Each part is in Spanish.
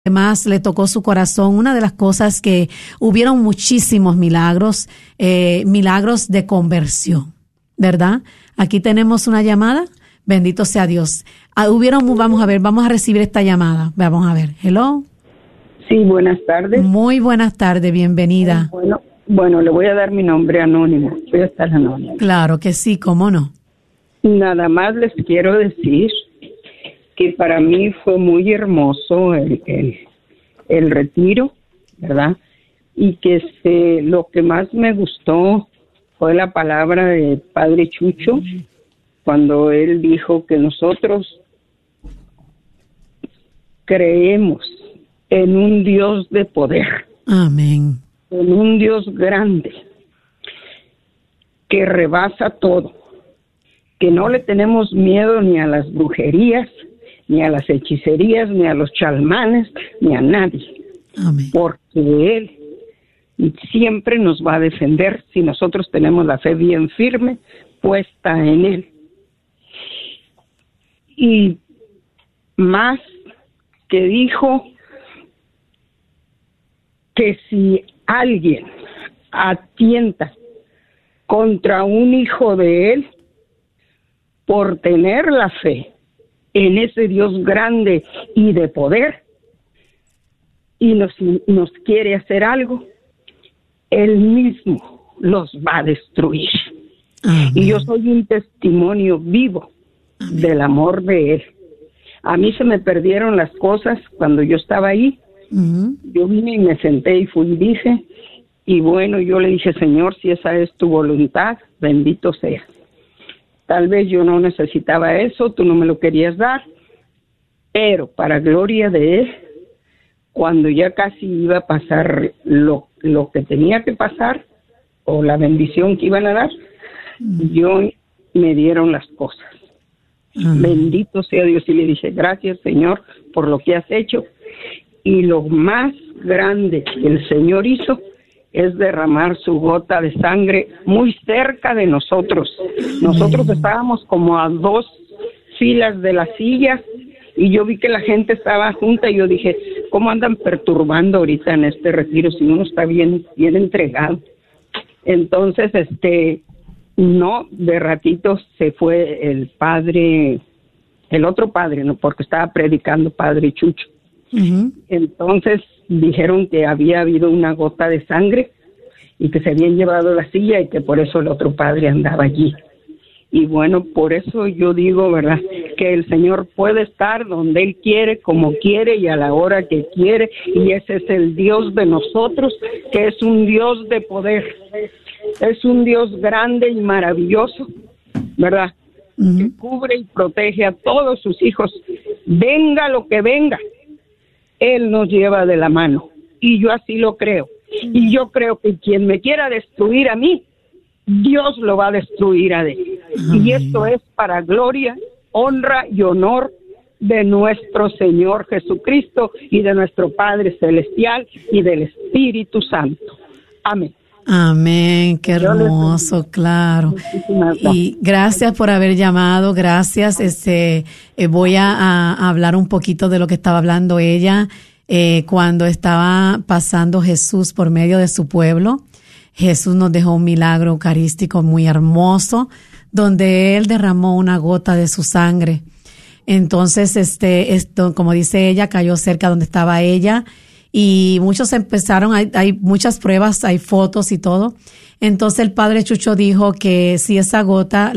más le tocó su corazón. Una de las cosas que hubieron muchísimos milagros, milagros de conversión, ¿verdad? Aquí tenemos una llamada. Bendito sea Dios. Vamos a recibir esta llamada. Vamos a ver. Hello. Sí, buenas tardes. Muy buenas tardes, bienvenida. Bueno, le voy a dar mi nombre anónimo. Voy a estar anónimo. Claro que sí, cómo no. Nada más les quiero decir que para mí fue muy hermoso el retiro, ¿verdad? Y que lo que más me gustó fue la palabra de Padre Chucho, cuando él dijo que nosotros creemos en un Dios de poder. Amén. En un Dios grande, que rebasa todo, que no le tenemos miedo ni a las brujerías, ni a las hechicerías, ni a los chalmanes, ni a nadie. Amén. Porque Él siempre nos va a defender si nosotros tenemos la fe bien firme puesta en Él. Y más que dijo que si alguien atienta contra un hijo de Él por tener la fe en ese Dios grande y de poder, y nos quiere hacer algo, Él mismo los va a destruir. Amén. Y yo soy un testimonio vivo. Amén. Del amor de Él. A mí se me perdieron las cosas cuando yo estaba ahí. Uh-huh. Yo vine y me senté y fui y dije, y bueno, yo le dije, Señor, si esa es tu voluntad, bendito seas. Tal vez yo no necesitaba eso, tú no me lo querías dar, pero para gloria de Él, cuando ya casi iba a pasar lo que tenía que pasar, o la bendición que iban a dar, me dieron las cosas. Bendito sea Dios. Y le dije, gracias, Señor, por lo que has hecho. Y lo más grande que el Señor hizo es derramar su gota de sangre muy cerca de nosotros. Nosotros estábamos como a 2 filas de la silla y yo vi que la gente estaba junta y yo dije, ¿cómo andan perturbando ahorita en este retiro si uno está bien entregado? Entonces, no, de ratito se fue el otro padre, no, porque estaba predicando Padre Chucho. Uh-huh. Entonces dijeron que había habido una gota de sangre y que se habían llevado la silla y que por eso el otro padre andaba allí. Y bueno, por eso yo digo, ¿verdad?, que el Señor puede estar donde Él quiere, como quiere y a la hora que quiere, y ese es el Dios de nosotros, que es un Dios de poder. Es un Dios grande y maravilloso, ¿verdad? Uh-huh. Que cubre y protege a todos sus hijos. Venga lo que venga, Él nos lleva de la mano. Y yo así lo creo. Y yo creo que quien me quiera destruir a mí, Dios lo va a destruir a él. Uh-huh. Y esto es para gloria, honra y honor de nuestro Señor Jesucristo y de nuestro Padre Celestial y del Espíritu Santo. Amén. Amén, qué hermoso, claro. Y gracias por haber llamado, gracias. Voy a hablar un poquito de lo que estaba hablando ella cuando estaba pasando Jesús por medio de su pueblo. Jesús nos dejó un milagro eucarístico muy hermoso, donde Él derramó una gota de su sangre. Entonces, esto, como dice ella, cayó cerca donde estaba ella. Y muchos empezaron, hay muchas pruebas, hay fotos y todo. Entonces el Padre Chucho dijo que si esa gota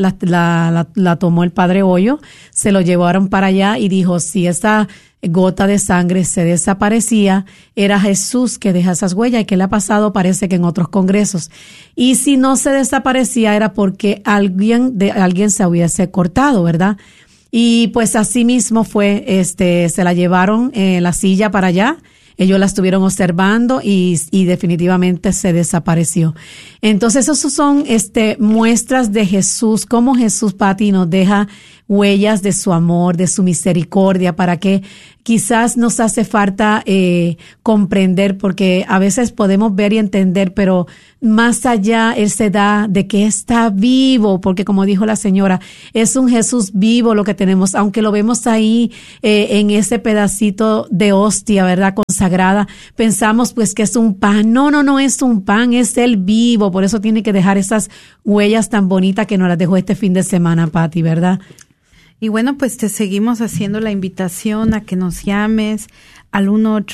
la tomó el Padre Hoyo, se lo llevaron para allá y dijo, si esa gota de sangre se desaparecía, era Jesús que deja esas huellas. Y que le ha pasado, parece que en otros congresos. Y si no se desaparecía era porque alguien se hubiese cortado, ¿verdad? Y pues así mismo fue, se la llevaron la silla para allá. Ellos la estuvieron observando y definitivamente se desapareció. Entonces, esos son muestras de Jesús, cómo Jesús, Pati, nos deja huellas de su amor, de su misericordia, para que quizás nos hace falta comprender, porque a veces podemos ver y entender, pero más allá Él se da de que está vivo, porque como dijo la señora, es un Jesús vivo lo que tenemos, aunque lo vemos ahí en ese pedacito de hostia, ¿verdad? Consagrada, pensamos pues que es un pan. No es un pan, es Él vivo, por eso tiene que dejar esas huellas tan bonitas que nos las dejó este fin de semana, Pati, ¿verdad? Y bueno, pues te seguimos haciendo la invitación a que nos llames al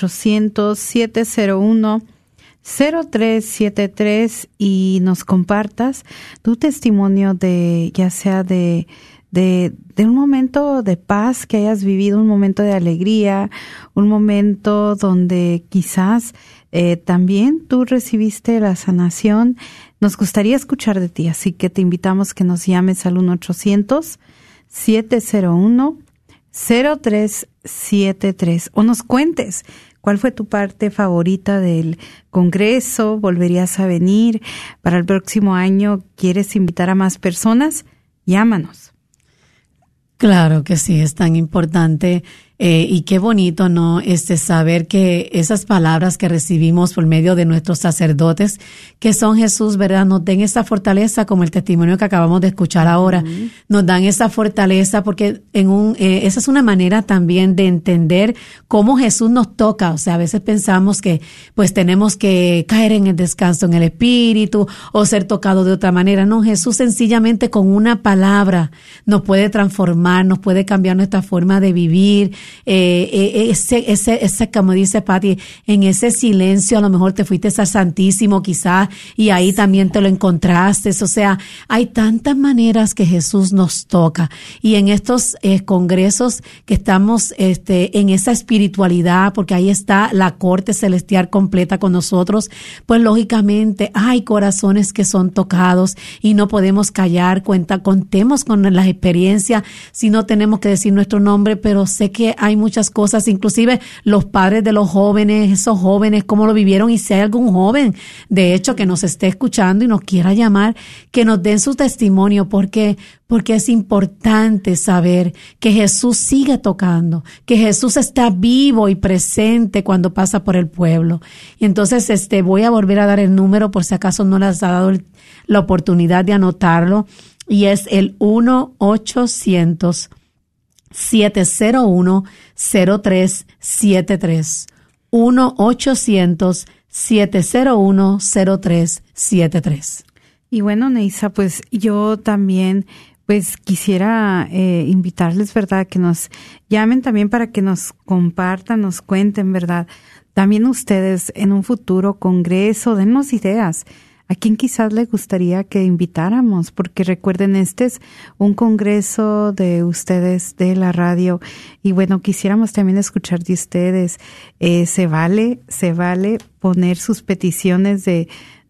1-800-701-0373 y nos compartas tu testimonio de, ya sea de un momento de paz que hayas vivido, un momento de alegría, un momento donde quizás también tú recibiste la sanación. Nos gustaría escuchar de ti, así que te invitamos que nos llames al 1-800-701-0373 o nos cuentes cuál fue tu parte favorita del Congreso. ¿Volverías a venir para el próximo año? ¿Quieres invitar a más personas? Llámanos. Claro que sí, es tan importante y qué bonito, ¿no? Saber que esas palabras que recibimos por medio de nuestros sacerdotes, que son Jesús, ¿verdad? Nos den esa fortaleza, como el testimonio que acabamos de escuchar ahora, nos dan esa fortaleza porque esa es una manera también de entender cómo Jesús nos toca. O sea, a veces pensamos que pues tenemos que caer en el descanso en el espíritu o ser tocado de otra manera. No, Jesús sencillamente con una palabra nos puede transformar, nos puede cambiar nuestra forma de vivir. Ese, como dice Pati, en ese silencio a lo mejor te fuiste al Santísimo quizás y ahí también te lo encontraste. O sea, hay tantas maneras que Jesús nos toca y en estos congresos que estamos en esa espiritualidad, porque ahí está la corte celestial completa con nosotros, pues lógicamente hay corazones que son tocados y no podemos callar. Contemos con las experiencias, si no tenemos que decir nuestro nombre, pero sé que hay muchas cosas, inclusive los padres de los jóvenes, esos jóvenes, cómo lo vivieron, y si hay algún joven, de hecho, que nos esté escuchando y nos quiera llamar, que nos den su testimonio, porque es importante saber que Jesús sigue tocando, que Jesús está vivo y presente cuando pasa por el pueblo. Y entonces voy a volver a dar el número por si acaso no les ha dado la oportunidad de anotarlo, y es el 1-800-701-0373. 1-800-701-0373. Y bueno, Neisa, pues yo también pues quisiera invitarles, ¿verdad?, que nos llamen también para que nos compartan, nos cuenten, ¿verdad? También ustedes en un futuro congreso, dennos ideas. ¿A quién quizás le gustaría que invitáramos? Porque recuerden, este es un congreso de ustedes de la radio y bueno, quisiéramos también escuchar de ustedes. Se vale poner sus peticiones de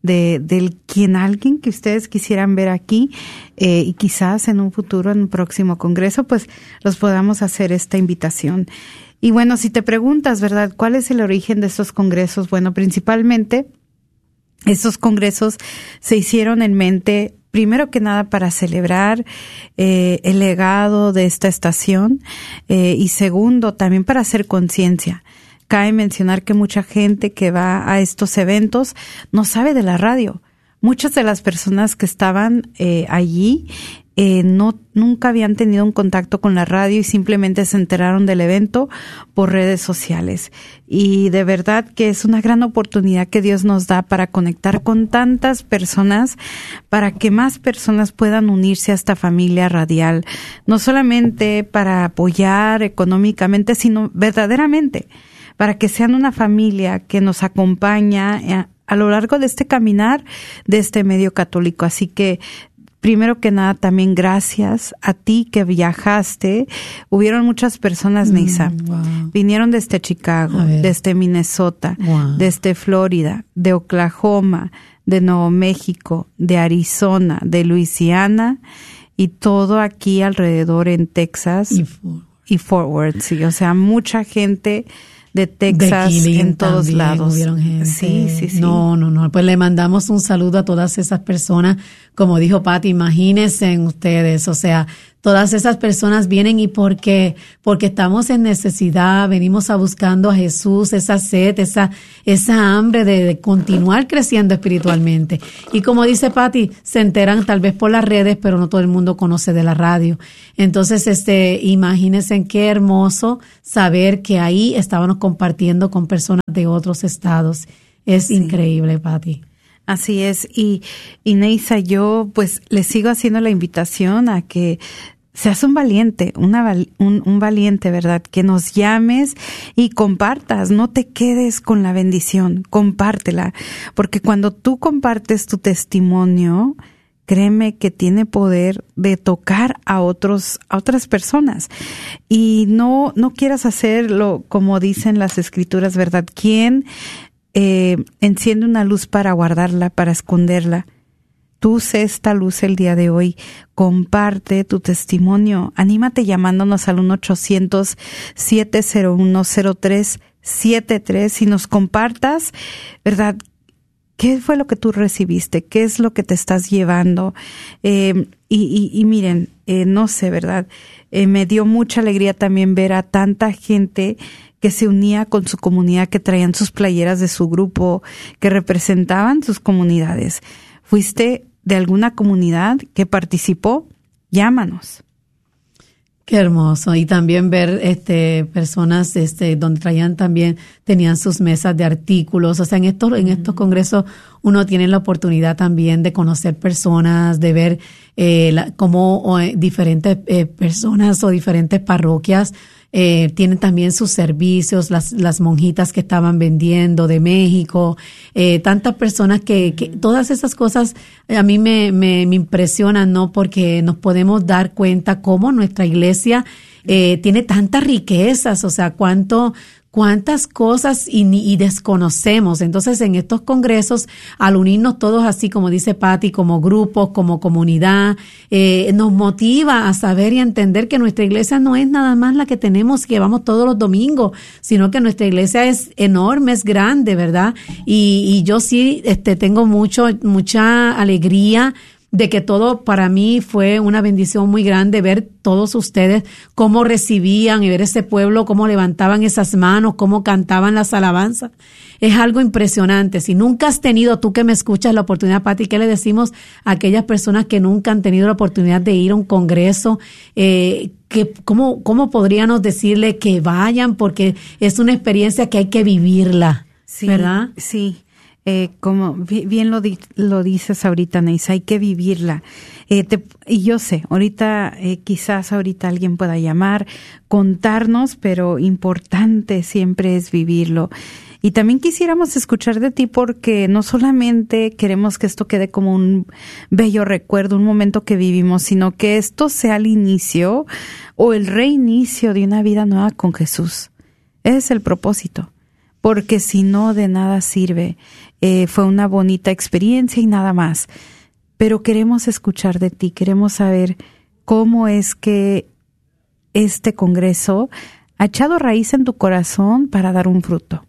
alguien que ustedes quisieran ver aquí y quizás en un futuro, en un próximo congreso, pues los podamos hacer esta invitación. Y bueno, si te preguntas, ¿verdad?, ¿cuál es el origen de estos congresos? Bueno, principalmente estos congresos se hicieron en mente, primero que nada, para celebrar el legado de esta estación y segundo, también para hacer conciencia. Cabe mencionar que mucha gente que va a estos eventos no sabe de la radio. Muchas de las personas que estaban allí nunca habían tenido un contacto con la radio y simplemente se enteraron del evento por redes sociales. Y de verdad que es una gran oportunidad que Dios nos da para conectar con tantas personas, para que más personas puedan unirse a esta familia radial, no solamente para apoyar económicamente, sino verdaderamente para que sean una familia que nos acompaña a lo largo de este caminar de este medio católico. Así que primero que nada, también gracias a ti que viajaste. Hubieron muchas personas, Neisa. Wow. Vinieron desde Chicago, desde Minnesota, desde Florida, de Oklahoma, de Nuevo México, de Arizona, de Luisiana y todo aquí alrededor en Texas y Fort Worth. Sí, o sea, mucha gente de Texas, de en todos lados. Gente. Sí. No. Pues le mandamos un saludo a todas esas personas. Como dijo Pati, imagínense en ustedes, o sea, Todas esas personas vienen y porque estamos en necesidad, venimos buscando a Jesús, esa sed, esa hambre de continuar creciendo espiritualmente. Y como dice Patti, se enteran tal vez por las redes, pero no todo el mundo conoce de la radio. Entonces, imagínense qué hermoso saber que ahí estábamos compartiendo con personas de otros estados. Es increíble, Patti. Así es, y Neisa, yo pues le sigo haciendo la invitación a que seas un valiente, un valiente, ¿verdad? Que nos llames y compartas, no te quedes con la bendición, compártela, porque cuando tú compartes tu testimonio, créeme que tiene poder de tocar a otras personas. Y no quieras hacerlo como dicen las escrituras, ¿verdad? ¿Quién enciende una luz para guardarla, para esconderla? Tú sé esta luz el día de hoy. Comparte tu testimonio. Anímate llamándonos al 1-800-701-0373 y nos compartas, ¿verdad? ¿Qué fue lo que tú recibiste? ¿Qué es lo que te estás llevando? Y miren, no sé, ¿verdad? Me dio mucha alegría también ver a tanta gente que se unía con su comunidad, que traían sus playeras de su grupo, que representaban sus comunidades. ¿Fuiste de alguna comunidad que participó? Llámanos. Qué hermoso. Y también ver personas donde tenían sus mesas de artículos. O sea, en estos congresos uno tiene la oportunidad también de conocer personas, de ver cómo diferentes personas o diferentes parroquias tienen también sus servicios, las monjitas que estaban vendiendo de México, tantas personas que todas esas cosas a mí me impresionan, ¿no? Porque nos podemos dar cuenta cómo nuestra iglesia tiene tantas riquezas, o sea, cuántas cosas y desconocemos. Entonces, en estos congresos, al unirnos todos así, como dice Patti, como grupos, como comunidad, nos motiva a saber y a entender que nuestra iglesia no es nada más la que tenemos, que vamos todos los domingos, sino que nuestra iglesia es enorme, es grande, ¿verdad? Y yo sí tengo mucha alegría de que todo para mí fue una bendición muy grande ver todos ustedes cómo recibían y ver ese pueblo, cómo levantaban esas manos, cómo cantaban las alabanzas. Es algo impresionante. Si nunca has tenido, tú que me escuchas, la oportunidad, Patti, ¿qué le decimos a aquellas personas que nunca han tenido la oportunidad de ir a un congreso? ¿Cómo podríamos decirle que vayan? Porque es una experiencia que hay que vivirla, sí, ¿verdad? Sí. Como bien lo dices ahorita, Neisa, hay que vivirla. Y yo sé, quizás ahorita alguien pueda llamar, contarnos, pero importante siempre es vivirlo. Y también quisiéramos escuchar de ti porque no solamente queremos que esto quede como un bello recuerdo, un momento que vivimos, sino que esto sea el inicio o el reinicio de una vida nueva con Jesús. Ese es el propósito. Porque si no, de nada sirve. Fue una bonita experiencia y nada más. Pero queremos escuchar de ti, queremos saber cómo es que este congreso ha echado raíz en tu corazón para dar un fruto.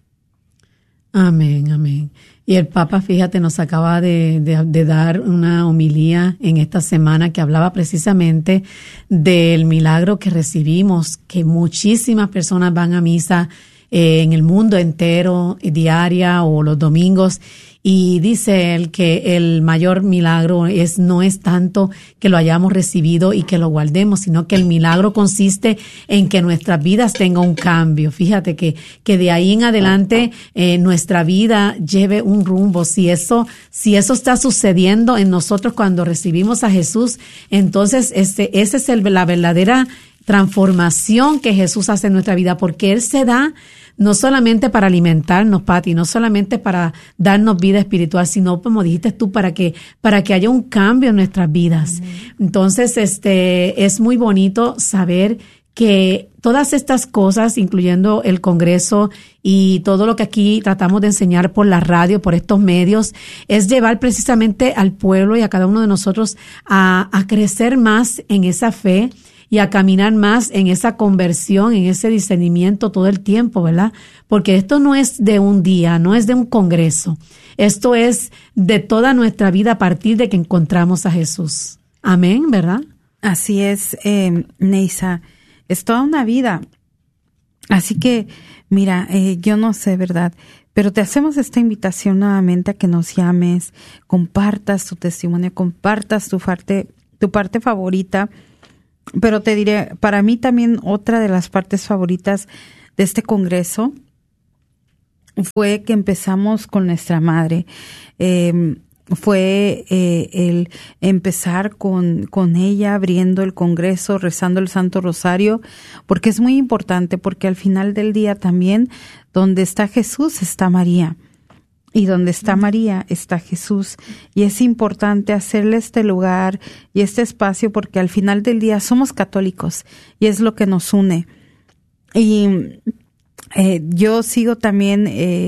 Amén, amén. Y el Papa, fíjate, nos acaba de dar una homilía en esta semana que hablaba precisamente del milagro que recibimos, que muchísimas personas van a misa en el mundo entero, diaria o los domingos, y dice él que el mayor milagro no es tanto que lo hayamos recibido y que lo guardemos, sino que el milagro consiste en que nuestras vidas tengan un cambio. Fíjate que de ahí en adelante nuestra vida lleve un rumbo. Si eso está sucediendo en nosotros cuando recibimos a Jesús, entonces esa es la verdadera transformación que Jesús hace en nuestra vida, porque Él se da no solamente para alimentarnos, Patti, no solamente para darnos vida espiritual, sino, como dijiste tú, para que haya un cambio en nuestras vidas. Entonces, es muy bonito saber que todas estas cosas, incluyendo el Congreso y todo lo que aquí tratamos de enseñar por la radio, por estos medios, es llevar precisamente al pueblo y a cada uno de nosotros a crecer más en esa fe y a caminar más en esa conversión, en ese discernimiento todo el tiempo, ¿verdad? Porque esto no es de un día, no es de un congreso. Esto es de toda nuestra vida a partir de que encontramos a Jesús. Amén, ¿verdad? Así es, Neisa, es toda una vida. Así que, mira, yo no sé, ¿verdad? Pero te hacemos esta invitación nuevamente a que nos llames, compartas tu testimonio, compartas tu parte favorita. Pero te diré, para mí también otra de las partes favoritas de este congreso fue que empezamos con nuestra madre. Fue el empezar con ella abriendo el congreso, rezando el Santo Rosario, porque es muy importante, porque al final del día también donde está Jesús está María, y donde está María está Jesús, y es importante hacerle este lugar y este espacio, porque al final del día somos católicos y es lo que nos une. Y yo sigo también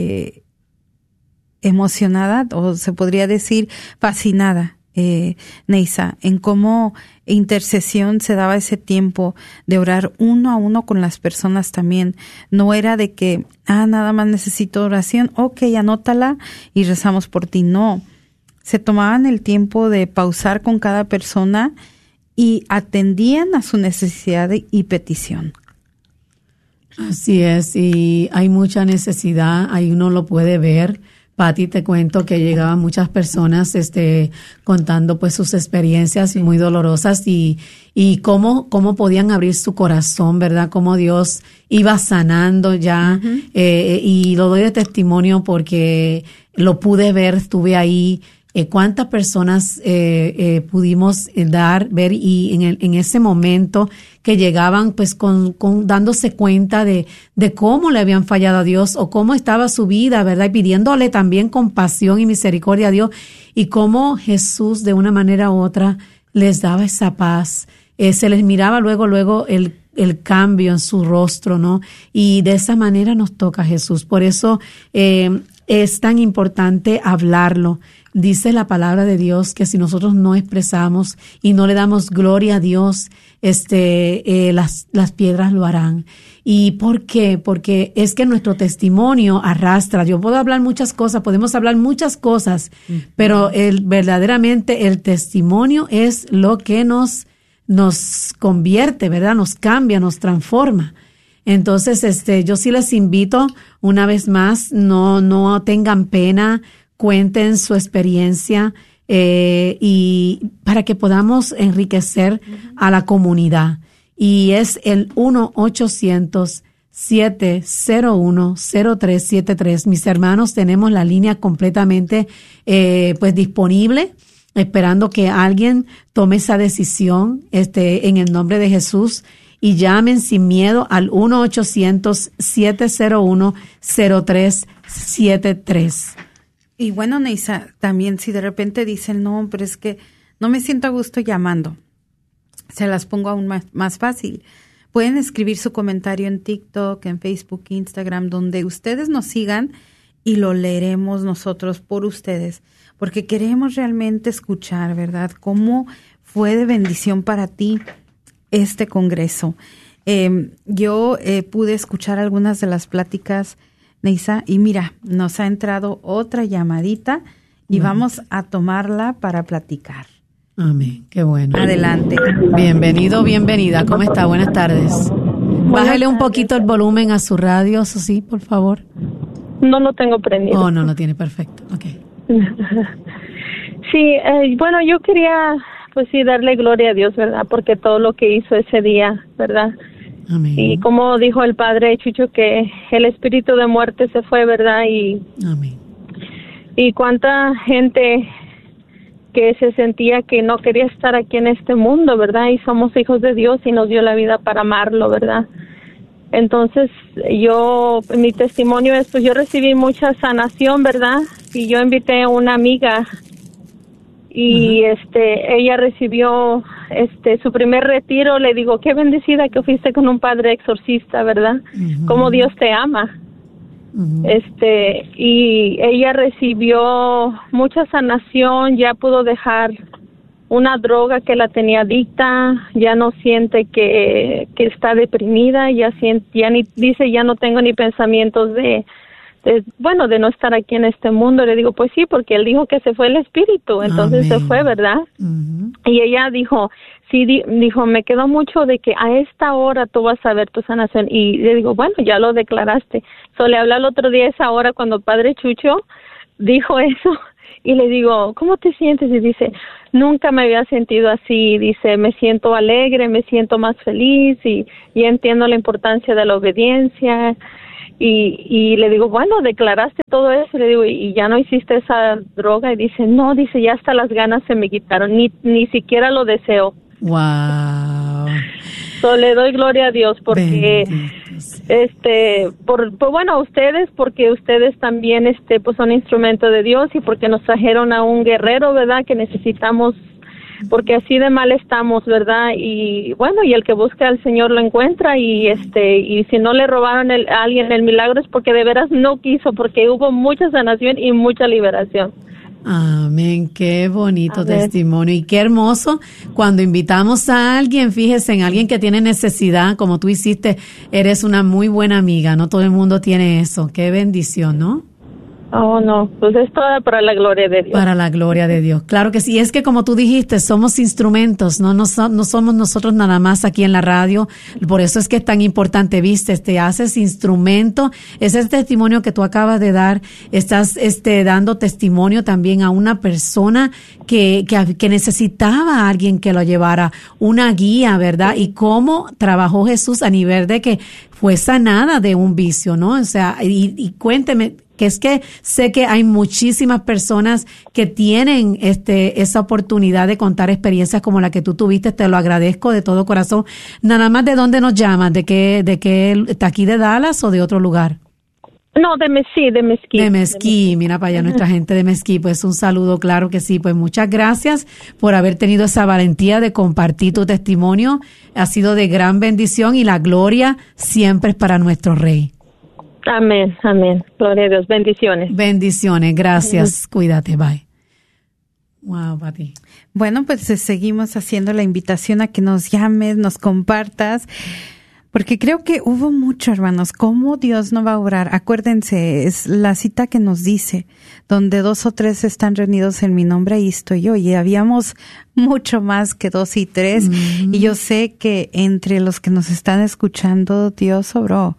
emocionada, o se podría decir fascinada, Neisa, en cómo intercesión se daba ese tiempo de orar uno a uno con las personas también. No era de que, nada más necesito oración, anótala y rezamos por ti. No, se tomaban el tiempo de pausar con cada persona y atendían a su necesidad y petición. Así es, y hay mucha necesidad, ahí uno lo puede ver. Pati, te cuento que llegaban muchas personas contando pues sus experiencias muy dolorosas y cómo podían abrir su corazón, ¿verdad? Cómo Dios iba sanando ya. Uh-huh. Y lo doy de testimonio porque lo pude ver, estuve ahí. Cuántas personas pudimos ver y en ese momento que llegaban pues con dándose cuenta de cómo le habían fallado a Dios o cómo estaba su vida, ¿verdad? Y pidiéndole también compasión y misericordia a Dios y cómo Jesús de una manera u otra les daba esa paz. Se les miraba luego el cambio en su rostro, ¿no? Y de esa manera nos toca Jesús. Por eso es tan importante hablarlo. Dice la palabra de Dios que si nosotros no expresamos y no le damos gloria a Dios, las piedras lo harán. ¿Y por qué? Porque es que nuestro testimonio arrastra. Yo puedo hablar muchas cosas, podemos hablar muchas cosas, pero verdaderamente el testimonio es lo que nos convierte, ¿verdad? Nos cambia, nos transforma. Entonces, yo sí les invito una vez más, no tengan pena, cuenten su experiencia y para que podamos enriquecer a la comunidad. Y es el 1-800-701-0373. Mis hermanos, tenemos la línea completamente pues disponible, esperando que alguien tome esa decisión en el nombre de Jesús. Y llamen sin miedo al 1-800-701-0373. Y bueno, Neisa, también si de repente dicen, no, pero es que no me siento a gusto llamando, se las pongo aún más fácil. Pueden escribir su comentario en TikTok, en Facebook, Instagram, donde ustedes nos sigan y lo leeremos nosotros por ustedes, porque queremos realmente escuchar, ¿verdad? Cómo fue de bendición para ti este congreso. Yo pude escuchar algunas de las pláticas, Neisa, y mira, nos ha entrado otra llamadita y vamos a tomarla para platicar. Amén, qué bueno. Adelante. Bienvenido, bienvenida. ¿Cómo está? Buenas tardes. Bájale un poquito el volumen a su radio, eso sí, por favor. No lo tengo prendido. Oh, no tiene, perfecto. Okay. Sí, bueno, yo quería, pues sí, darle gloria a Dios, ¿verdad? Porque todo lo que hizo ese día, ¿verdad? Amén. Y como dijo el padre Chucho, que el espíritu de muerte se fue, ¿verdad? Amén. Y cuánta gente que se sentía que no quería estar aquí en este mundo, ¿verdad? Y somos hijos de Dios y nos dio la vida para amarlo, ¿verdad? Entonces, mi testimonio es, pues yo recibí mucha sanación, ¿verdad? Y yo invité a una amiga y ella recibió su primer retiro. Le digo, qué bendecida que fuiste con un padre exorcista, ¿verdad? Cómo Dios te ama. Y ella recibió mucha sanación, ya pudo dejar una droga que la tenía adicta, ya no siente que está deprimida, ya no tengo ni pensamientos de no estar aquí en este mundo. Le digo, pues sí, porque él dijo que se fue el espíritu, entonces se fue, ¿verdad? Y ella dijo, sí, dijo, me quedó mucho de que a esta hora tú vas a ver tu sanación. Y le digo, bueno, ya lo declaraste. Le hablé el otro día, esa hora, cuando Padre Chucho dijo eso. Y le digo, ¿cómo te sientes? Y dice, nunca me había sentido así. Dice, me siento alegre, me siento más feliz y entiendo la importancia de la obediencia. Y le digo, bueno, declaraste todo eso. Y le digo, ¿y ya no hiciste esa droga? Y dice, no, dice, ya hasta las ganas se me quitaron. Ni siquiera lo deseo. Wow. Le doy gloria a Dios porque bueno, ustedes, porque ustedes también pues son instrumento de Dios, y porque nos trajeron a un guerrero, ¿verdad? Que necesitamos, porque así de mal estamos, ¿verdad? Y bueno, y el que busca al Señor lo encuentra, y si no le robaron a alguien el milagro es porque de veras no quiso, porque hubo mucha sanación y mucha liberación. Amén, qué bonito testimonio y qué hermoso cuando invitamos a alguien, fíjese, en alguien que tiene necesidad, como tú hiciste, eres una muy buena amiga, no todo el mundo tiene eso, qué bendición, ¿no? Oh, no, pues es toda para la gloria de Dios. Para la gloria de Dios, claro que sí. Es que como tú dijiste, somos instrumentos, no somos nosotros nada más aquí en la radio. Por eso es que es tan importante, viste, te haces instrumento. Ese testimonio que tú acabas de dar, estás dando testimonio también a una persona que necesitaba a alguien que lo llevara, una guía, ¿verdad? Y cómo trabajó Jesús a nivel de que fue sanada de un vicio, ¿no? O sea, y cuénteme, que es que sé que hay muchísimas personas que tienen esa oportunidad de contar experiencias como la que tú tuviste. Te lo agradezco de todo corazón. Nada más, ¿de dónde nos llamas? ¿De qué está aquí de Dallas o de otro lugar? No, de Mesquí. De Mesquí, mira para allá nuestra gente de Mesquí. Pues un saludo, claro que sí. Pues muchas gracias por haber tenido esa valentía de compartir tu testimonio. Ha sido de gran bendición y la gloria siempre es para nuestro Rey. Amén, amén. Gloria a Dios. Bendiciones. Bendiciones. Gracias. Cuídate. Bye. Wow, Pati. Bueno, pues seguimos haciendo la invitación a que nos llames, nos compartas, porque creo que hubo mucho, hermanos. ¿Cómo Dios no va a obrar? Acuérdense, es la cita que nos dice, donde 2 o 3 están reunidos en mi nombre, ahí estoy yo. Y habíamos mucho más que 2 y 3. Y yo sé que entre los que nos están escuchando, Dios obró.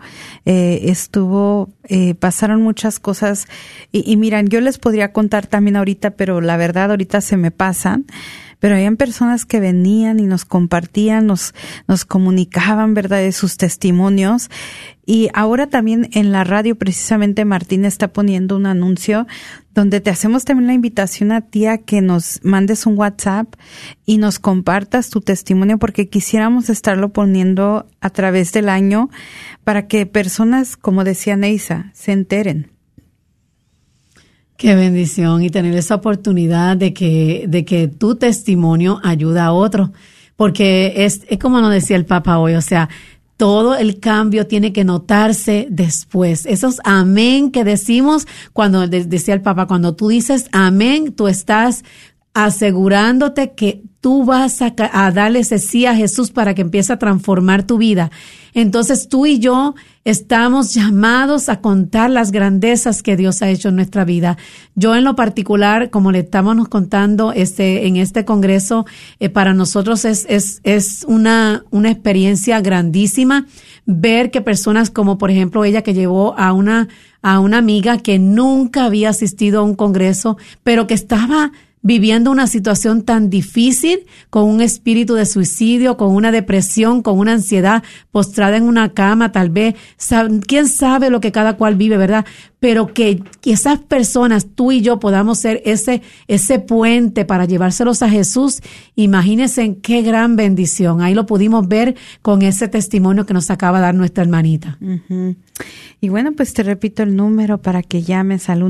Pasaron muchas cosas. Y miran, yo les podría contar también ahorita, pero la verdad ahorita se me pasan. Pero habían personas que venían y nos compartían, nos comunicaban, ¿verdad?, de sus testimonios. Y ahora también en la radio, precisamente Martín está poniendo un anuncio donde te hacemos también la invitación a ti a que nos mandes un WhatsApp y nos compartas tu testimonio, porque quisiéramos estarlo poniendo a través del año para que personas, como decía Neisa, se enteren. Qué bendición, y tener esa oportunidad de que tu testimonio ayuda a otro, porque es como nos decía el Papa hoy, o sea, todo el cambio tiene que notarse después. Esos amén que decimos cuando decía el Papa, cuando tú dices amén, tú estás asegurándote que tú vas a darle ese sí a Jesús para que empiece a transformar tu vida. Entonces tú y yo estamos llamados a contar las grandezas que Dios ha hecho en nuestra vida. Yo en lo particular, como le estábamos contando en este congreso, para nosotros es una experiencia grandísima ver que personas como por ejemplo ella, que llevó a una amiga que nunca había asistido a un congreso, pero que estaba viviendo una situación tan difícil, con un espíritu de suicidio, con una depresión, con una ansiedad, postrada en una cama, tal vez, quién sabe lo que cada cual vive, ¿verdad? Pero que esas personas, tú y yo, podamos ser ese puente para llevárselos a Jesús. Imagínense en qué gran bendición. Ahí lo pudimos ver con ese testimonio que nos acaba de dar nuestra hermanita. Uh-huh. Y bueno, pues te repito el número para que llames al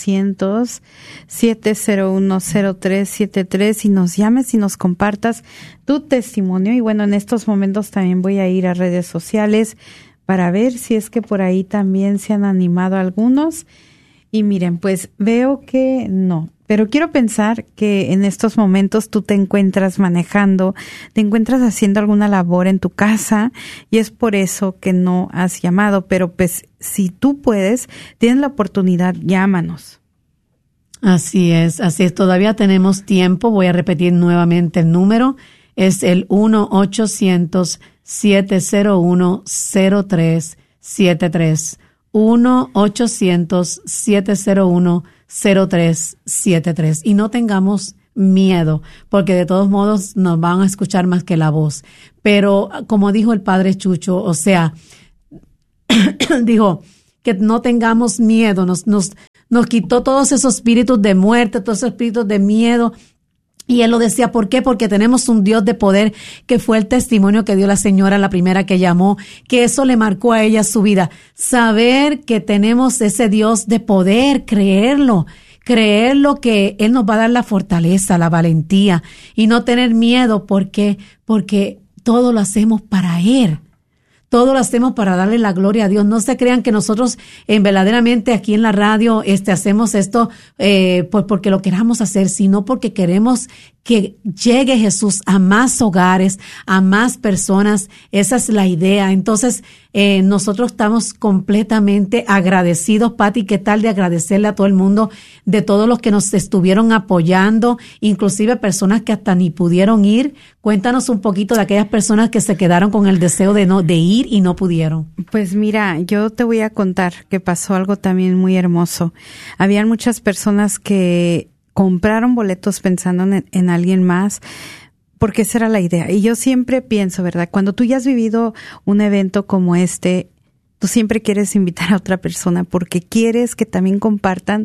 1-800-701-0373 y nos llames y nos compartas tu testimonio. Y bueno, en estos momentos también voy a ir a redes sociales para ver si es que por ahí también se han animado algunos. Y miren, pues veo que no. Pero quiero pensar que en estos momentos tú te encuentras manejando, te encuentras haciendo alguna labor en tu casa y es por eso que no has llamado. Pero pues si tú puedes, tienes la oportunidad, llámanos. Así es. Todavía tenemos tiempo. Voy a repetir nuevamente el número. es el 1-800-701-0373. 1-800-701-0373. Y no tengamos miedo, porque de todos modos nos van a escuchar más que la voz. Pero como dijo el padre Chucho, o sea, dijo que no tengamos miedo, nos quitó todos esos espíritus de muerte, todos esos espíritus de miedo. Y él lo decía, ¿por qué? Porque tenemos un Dios de poder, que fue el testimonio que dio la señora, la primera que llamó, que eso le marcó a ella su vida. Saber que tenemos ese Dios de poder, creerlo que Él nos va a dar la fortaleza, la valentía y no tener miedo. ¿Por qué? Porque todo lo hacemos para Él. Todo lo hacemos para darle la gloria a Dios. No se crean que nosotros verdaderamente aquí en la radio hacemos esto porque lo queramos hacer, sino porque queremos que llegue Jesús a más hogares, a más personas. Esa es la idea. Entonces, nosotros estamos completamente agradecidos, Pati. ¿Qué tal de agradecerle a todo el mundo, de todos los que nos estuvieron apoyando, inclusive personas que hasta ni pudieron ir? Cuéntanos un poquito de aquellas personas que se quedaron con el deseo de ir y no pudieron. Pues mira, yo te voy a contar que pasó algo también muy hermoso. Habían muchas personas que compraron boletos pensando en alguien más, porque esa era la idea. Y yo siempre pienso, ¿verdad? Cuando tú ya has vivido un evento como este, tú siempre quieres invitar a otra persona porque quieres que también compartan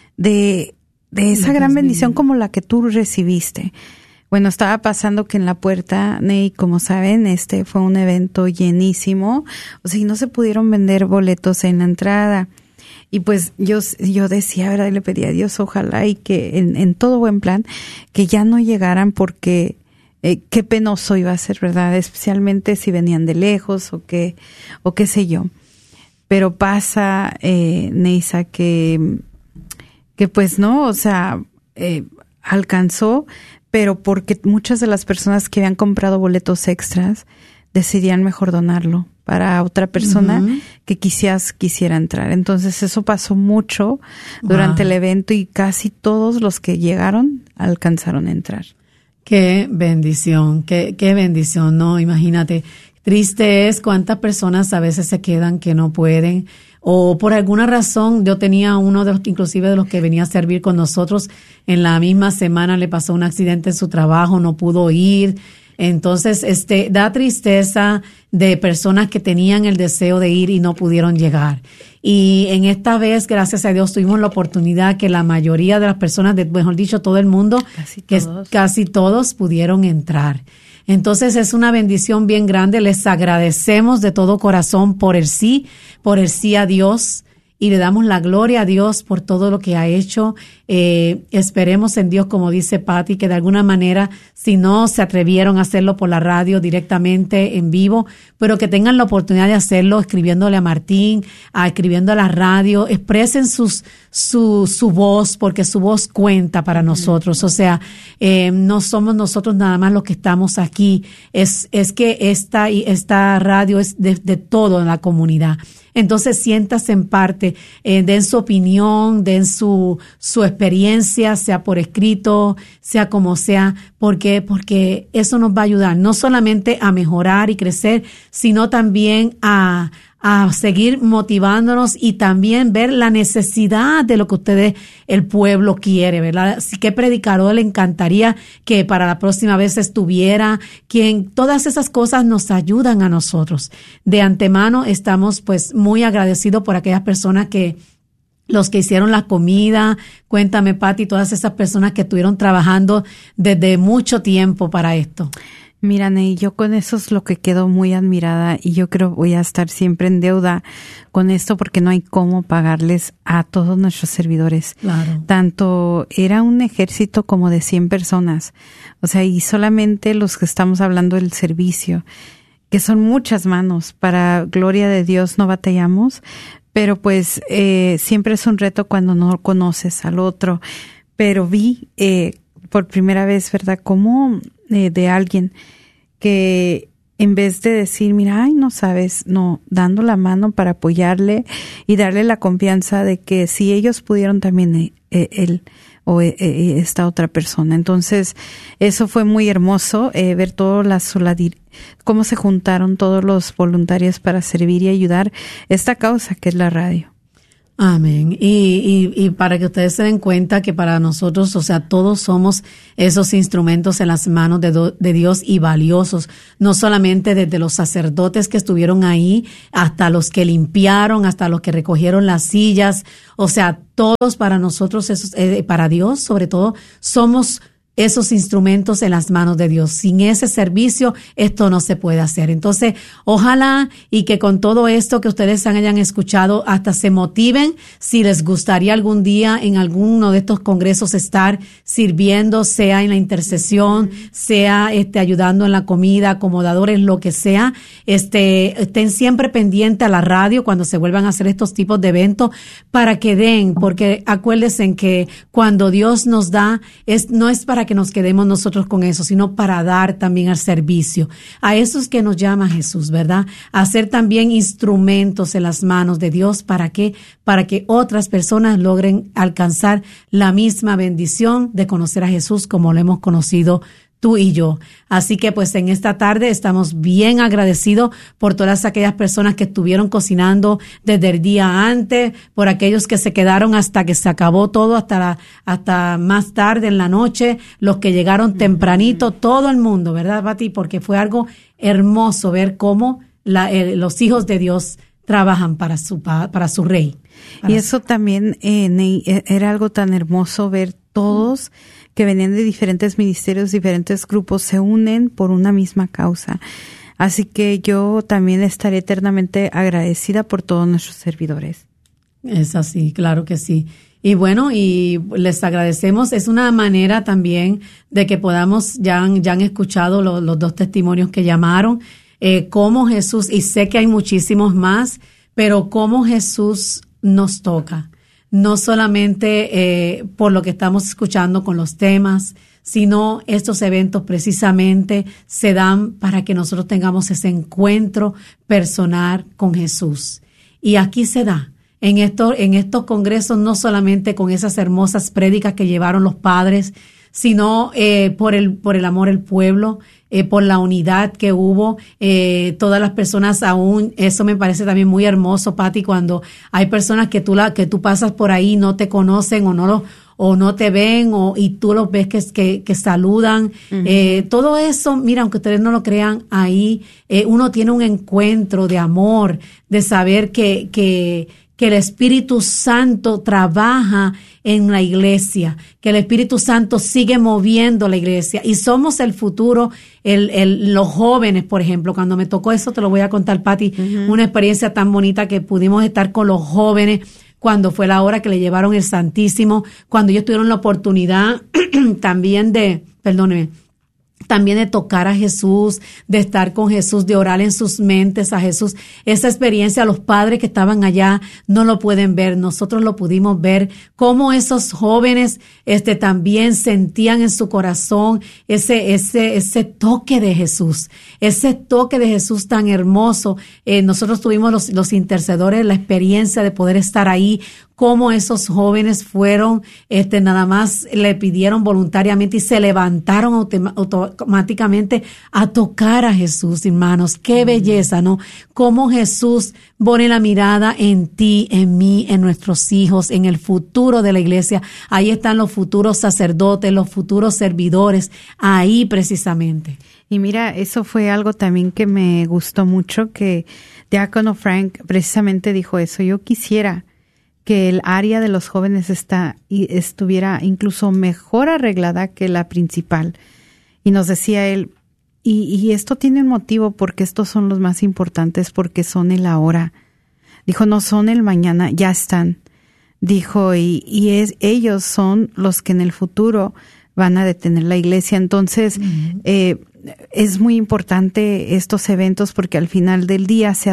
de esa gran bendición como la que tú recibiste. Bueno, estaba pasando que en la puerta, Ney, como saben, fue un evento llenísimo. O sea, y no se pudieron vender boletos en la entrada. Y pues yo decía, ¿verdad? Y le pedí a Dios, ojalá y que en todo buen plan, que ya no llegaran, porque qué penoso iba a ser, ¿verdad? Especialmente si venían de lejos o qué sé yo. Pero pasa, Neisa, que pues no, o sea, alcanzó, pero porque muchas de las personas que habían comprado boletos extras decidían mejor donarlo para otra persona que quisiera entrar. Entonces eso pasó mucho durante el evento y casi todos los que llegaron alcanzaron a entrar. Qué bendición, qué bendición, ¿no? Imagínate, triste es cuántas personas a veces se quedan que no pueden, o por alguna razón. Yo tenía uno inclusive de los que venía a servir con nosotros, en la misma semana le pasó un accidente en su trabajo, no pudo ir. Entonces, da tristeza de personas que tenían el deseo de ir y no pudieron llegar. Y en esta vez, gracias a Dios, tuvimos la oportunidad que la mayoría de las personas, mejor dicho, todo el mundo, casi todos pudieron entrar. Entonces, es una bendición bien grande. Les agradecemos de todo corazón por el sí a Dios. Y le damos la gloria a Dios por todo lo que ha hecho. Esperemos en Dios, como dice Patti, que de alguna manera, si no se atrevieron a hacerlo por la radio directamente en vivo, pero que tengan la oportunidad de hacerlo escribiéndole a Martín, escribiendo a la radio, expresen su voz, porque su voz cuenta para nosotros. O sea, no somos nosotros nada más los que estamos aquí. Es que esta radio es de todo en la comunidad. Entonces, siéntase en parte, den su opinión, den su experiencia, sea por escrito, sea como sea, porque eso nos va a ayudar no solamente a mejorar y crecer, sino también a seguir motivándonos y también ver la necesidad de lo que el pueblo quiere, ¿verdad? Así que predicador le encantaría que para la próxima vez estuviera, todas esas cosas nos ayudan a nosotros. De antemano estamos pues muy agradecidos por aquellas personas los que hicieron la comida. Cuéntame, Patti, todas esas personas que estuvieron trabajando desde mucho tiempo para esto. Mira, Ney, yo con eso es lo que quedo muy admirada, y yo creo voy a estar siempre en deuda con esto, porque no hay cómo pagarles a todos nuestros servidores. Claro. Tanto era un ejército como de 100 personas. O sea, y solamente los que estamos hablando del servicio, que son muchas manos, para gloria de Dios no batallamos, pero pues siempre es un reto cuando no conoces al otro. Pero vi por primera vez, ¿verdad?, cómo de alguien que en vez de decir, mira, ay, no sabes, no, dando la mano para apoyarle y darle la confianza de que si ellos pudieron también él. o esta otra persona. Entonces, eso fue muy hermoso, ver cómo se juntaron todos los voluntarios para servir y ayudar esta causa que es la radio. Amén. Y para que ustedes se den cuenta que para nosotros, o sea, todos somos esos instrumentos en las manos de Dios y valiosos, no solamente desde los sacerdotes que estuvieron ahí, hasta los que limpiaron, hasta los que recogieron las sillas, o sea, todos para nosotros, para Dios sobre todo, somos esos instrumentos en las manos de Dios. Sin ese servicio, esto no se puede hacer. Entonces, ojalá y que con todo esto que ustedes hayan escuchado, hasta se motiven si les gustaría algún día en alguno de estos congresos estar sirviendo, sea en la intercesión, sea ayudando en la comida, acomodadores, lo que sea. Estén siempre pendientes a la radio cuando se vuelvan a hacer estos tipos de eventos para que den, porque acuérdense que cuando Dios nos da, no es para que nos quedemos nosotros con eso, sino para dar también al servicio. A esos que nos llama Jesús, ¿verdad? A ser también instrumentos en las manos de Dios. ¿Para qué? Para que otras personas logren alcanzar la misma bendición de conocer a Jesús como lo hemos conocido tú y yo. Así que pues en esta tarde estamos bien agradecidos por todas aquellas personas que estuvieron cocinando desde el día antes, por aquellos que se quedaron hasta que se acabó todo, hasta más tarde en la noche, los que llegaron tempranito, todo el mundo, ¿verdad, Pati? Porque fue algo hermoso ver cómo los hijos de Dios trabajan para su rey. Y eso también, era algo tan hermoso ver todos que venían de diferentes ministerios, diferentes grupos, se unen por una misma causa. Así que yo también estaré eternamente agradecida por todos nuestros servidores. Es así, claro que sí. Y bueno, y les agradecemos. Es una manera también de que podamos, ya han escuchado los dos testimonios que llamaron, cómo Jesús, y sé que hay muchísimos más, pero cómo Jesús nos toca. No solamente por lo que estamos escuchando con los temas, sino estos eventos precisamente se dan para que nosotros tengamos ese encuentro personal con Jesús. Y aquí se da, en estos congresos, no solamente con esas hermosas prédicas que llevaron los padres, sino por el amor al pueblo, por la unidad que hubo, todas las personas aún, eso me parece también muy hermoso, Pati, cuando hay personas que tú pasas por ahí, no te conocen o no te ven, y tú los ves que saludan. Uh-huh. Todo eso, mira, aunque ustedes no lo crean, ahí uno tiene un encuentro de amor, de saber que el Espíritu Santo trabaja en la iglesia, que el Espíritu Santo sigue moviendo la iglesia, y somos el futuro, los jóvenes, por ejemplo. Cuando me tocó eso, te lo voy a contar, Pati, uh-huh. Una experiencia tan bonita que pudimos estar con los jóvenes cuando fue la hora que le llevaron el Santísimo, cuando ellos tuvieron la oportunidad también de tocar a Jesús, de estar con Jesús, de orar en sus mentes a Jesús. Esa experiencia, los padres que estaban allá no lo pueden ver. Nosotros lo pudimos ver, cómo esos jóvenes también sentían en su corazón ese toque de Jesús, ese toque de Jesús tan hermoso. Nosotros tuvimos los intercedores la experiencia de poder estar ahí, cómo esos jóvenes fueron, nada más le pidieron voluntariamente y se levantaron automáticamente a tocar a Jesús, hermanos. Qué belleza, ¿no? Cómo Jesús pone la mirada en ti, en mí, en nuestros hijos, en el futuro de la iglesia. Ahí están los futuros sacerdotes, los futuros servidores, ahí precisamente. Y mira, eso fue algo también que me gustó mucho, que Diácono Frank precisamente dijo eso. Yo quisiera que el área de los jóvenes estuviera incluso mejor arreglada que la principal. Y nos decía él, y esto tiene un motivo, porque estos son los más importantes, porque son el ahora. Dijo, no son el mañana, ya están. Dijo, ellos son los que en el futuro van a detener la iglesia. Entonces, uh-huh. es muy importante estos eventos porque al final del día se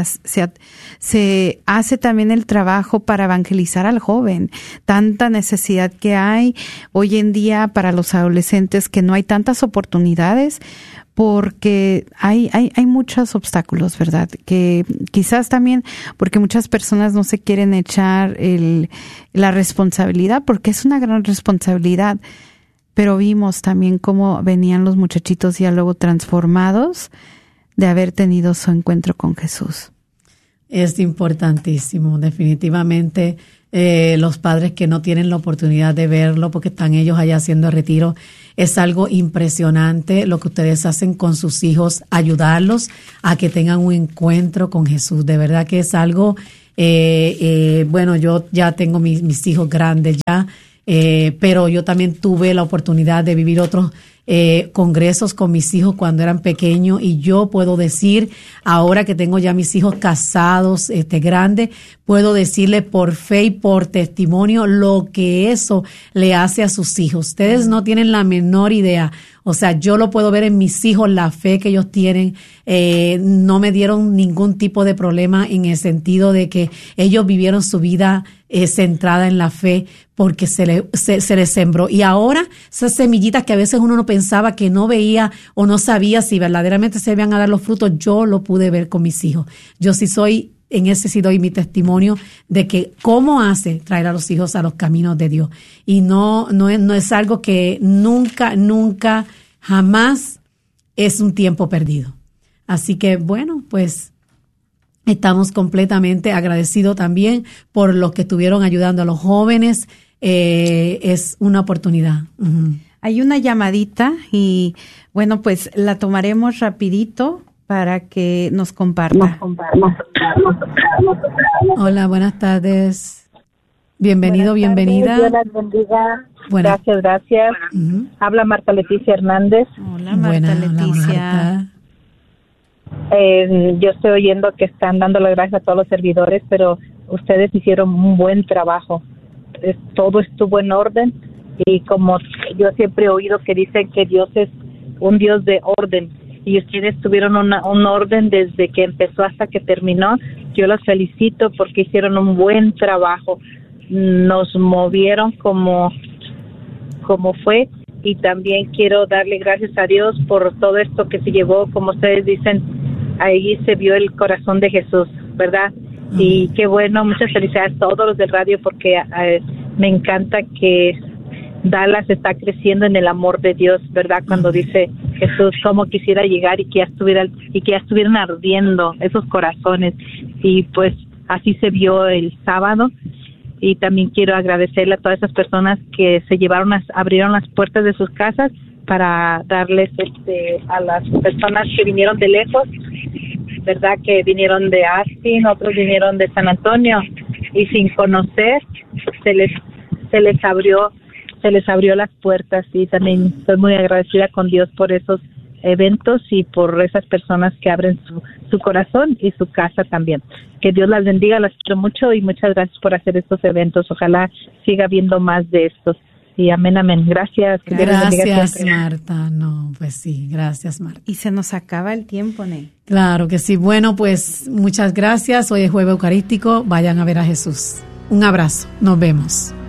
hace también el trabajo para evangelizar al joven. Tanta necesidad que hay hoy en día para los adolescentes, que no hay tantas oportunidades porque hay muchos obstáculos, ¿verdad? Que quizás también porque muchas personas no se quieren echar la responsabilidad, porque es una gran responsabilidad. Pero vimos también cómo venían los muchachitos ya luego transformados de haber tenido su encuentro con Jesús. Es importantísimo, definitivamente. Los padres que no tienen la oportunidad de verlo porque están ellos allá haciendo retiro, es algo impresionante lo que ustedes hacen con sus hijos, ayudarlos a que tengan un encuentro con Jesús. De verdad que es algo, bueno, yo ya tengo mis hijos grandes ya, pero yo también tuve la oportunidad de vivir otros congresos con mis hijos cuando eran pequeños, y yo puedo decir, ahora que tengo ya mis hijos casados, grandes, puedo decirle por fe y por testimonio lo que eso le hace a sus hijos. Ustedes no tienen la menor idea. O sea, yo lo puedo ver en mis hijos, la fe que ellos tienen. No me dieron ningún tipo de problema en el sentido de que ellos vivieron su vida centrada en la fe porque se les sembró. Y ahora esas semillitas que a veces uno no pensaba, que no veía o no sabía si verdaderamente se iban a dar los frutos, yo lo pude ver con mis hijos. Yo sí doy mi testimonio de que cómo hace traer a los hijos a los caminos de Dios. Y no es algo que nunca, jamás es un tiempo perdido. Así que bueno, pues estamos completamente agradecidos también por los que estuvieron ayudando a los jóvenes. Es una oportunidad. Uh-huh. Hay una llamadita y bueno, pues la tomaremos rapidito para que nos comparta. Hola, buenas tardes. Bienvenido, bienvenida. Dios las bendiga. Buenas. Gracias. Uh-huh. Habla Marta Leticia Hernández. Hola, Marta Leticia. Yo estoy oyendo que están dando las gracias a todos los servidores, pero ustedes hicieron un buen trabajo. Todo estuvo en orden, y como yo siempre he oído que dicen que Dios es un Dios de orden, y ustedes tuvieron un orden desde que empezó hasta que terminó. Yo los felicito porque hicieron un buen trabajo. Nos movieron como fue, y también quiero darle gracias a Dios por todo esto que se llevó. Como ustedes dicen, ahí se vio el corazón de Jesús, ¿verdad? Uh-huh. Y qué bueno, muchas felicidades a todos los del radio, porque me encanta que Dallas está creciendo en el amor de Dios, ¿verdad? Cuando dice Jesús, cómo quisiera llegar y que ya estuvieran ardiendo esos corazones. Y pues así se vio el sábado. Y también quiero agradecerle a todas esas personas que abrieron las puertas de sus casas para darles a las personas que vinieron de lejos, ¿verdad? Que vinieron de Austin, otros vinieron de San Antonio, y sin conocer se les abrió las puertas. Y también estoy muy agradecida con Dios por esos eventos y por esas personas que abren su corazón y su casa también. Que Dios las bendiga, las quiero mucho, y muchas gracias por hacer estos eventos. Ojalá siga habiendo más de estos. Y amén, amén. Gracias. Gracias, Marta. No, pues sí, gracias, Marta. Y se nos acaba el tiempo, Ney. Claro que sí. Bueno, pues muchas gracias. Hoy es Jueves Eucarístico. Vayan a ver a Jesús. Un abrazo. Nos vemos.